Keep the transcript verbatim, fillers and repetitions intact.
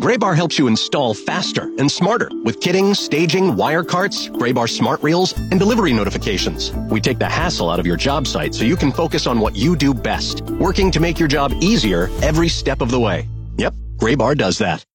Graybar helps you install faster and smarter with kitting, staging, wire carts, Graybar smart reels, and delivery notifications. We take the hassle out of your job site so you can focus on what you do best, working to make your job easier every step of the way. Yep, Graybar does that.